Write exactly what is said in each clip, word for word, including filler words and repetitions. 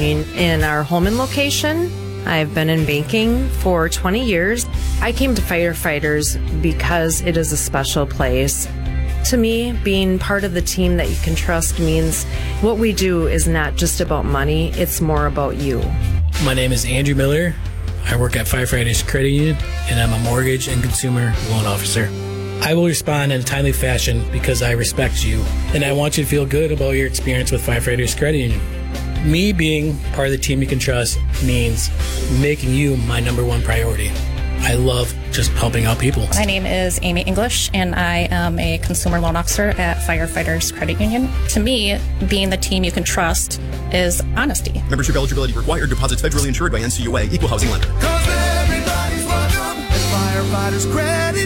working in our Holman location. I've been in banking for twenty years. I came to Firefighters because it is a special place. To me, being part of the team that you can trust means what we do is not just about money, it's more about you. My name is Andrew Miller. I work at Firefighters Credit Union, and I'm a mortgage and consumer loan officer. I will respond in a timely fashion because I respect you, and I want you to feel good about your experience with Firefighters Credit Union. Me being part of the team you can trust means making you my number one priority. I love just helping out people. My name is Amy English, and I am a consumer loan officer at Firefighters Credit Union. To me, being the team you can trust is honesty. Membership eligibility required. Deposits federally insured by N C U A. Equal housing lender. Cause everybody's welcome at Firefighters Credit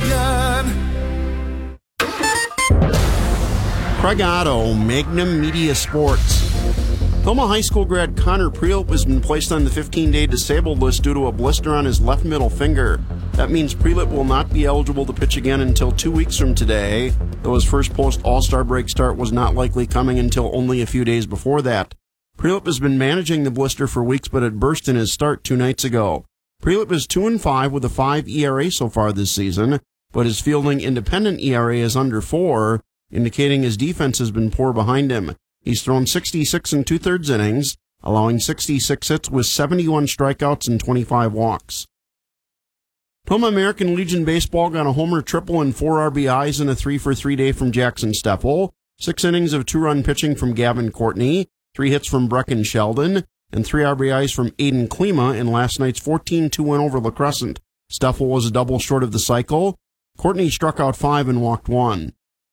Union. Craig Otto, Magnum Media Sports. Thelma High School grad Connor Prelip has been placed on the fifteen-day disabled list due to a blister on his left middle finger. That means Prelip will not be eligible to pitch again until two weeks from today, though his first post-All-Star break start was not likely coming until only a few days before that. Prelip has been managing the blister for weeks, but it burst in his start two nights ago. Prelip is two and five with a five E R A so far this season, but his fielding independent E R A is under four, indicating his defense has been poor behind him. He's thrown sixty-six and two-thirds innings, allowing sixty-six hits with seventy-one strikeouts and twenty-five walks. Toma American Legion Baseball got a homer triple and four R B Is in a three for three day from Jackson Steffel, six innings of two-run pitching from Gavin Courtney, three hits from Brecken Sheldon, and three R B Is from Aiden Klima in last night's fourteen two win over La Crescent. Steffel was a double short of the cycle. Courtney struck out five and walked one.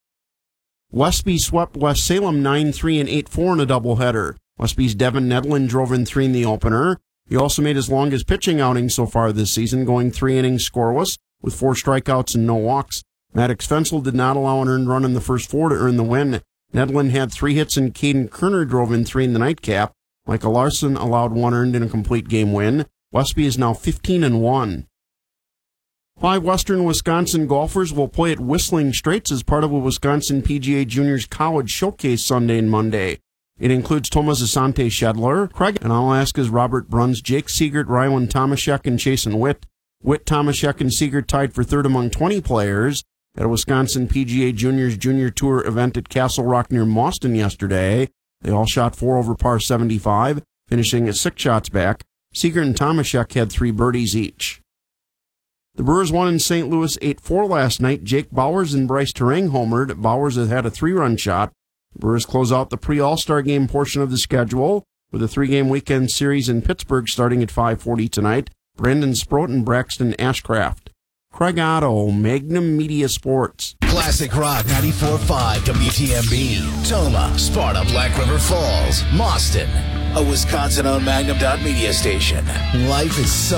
Westby swept West Salem nine three and eight four in a doubleheader. Westby's Devin Nedlin drove in three in the opener. He also made his longest pitching outing so far this season, going three innings scoreless with four strikeouts and no walks. Maddox Fensel did not allow an earned run in the first four to earn the win. Nedlin had three hits and Caden Kerner drove in three in the nightcap. Michael Larson allowed one earned in a complete game win. Westby is now fifteen and one. Five Western Wisconsin golfers will play at Whistling Straits as part of a Wisconsin P G A Juniors College Showcase Sunday and Monday. It includes Tomas Asante Shedler, Craig and Alaska's Robert Bruns, Jake Siegert, Rylan Tomaszek, and Chasen Witt. Witt, Tomaszek, and Siegert tied for third among twenty players at a Wisconsin P G A Juniors Junior Tour event at Castle Rock near Mauston yesterday. They all shot four over par seventy-five, finishing at six shots back. Siegert and Tomaszek had three birdies each. The Brewers won in Saint Louis eight four last night. Jake Bowers and Bryce Terang homered. Bowers had had a three-run shot. The Brewers close out the pre-All-Star game portion of the schedule with a three-game weekend series in Pittsburgh starting at five forty tonight. Brandon Sproat and Braxton Ashcraft. Craig Otto, Magnum Media Sports. Classic Rock ninety-four point five W T M B. Toma, Sparta, Black River Falls, Mauston. A Wisconsin-owned Magnum dot media station. Life is so